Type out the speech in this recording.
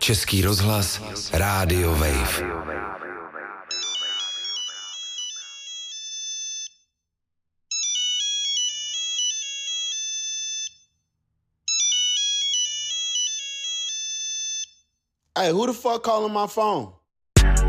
Český rozhlas, Rádio Wave. Hey, who the fuck calling my phone?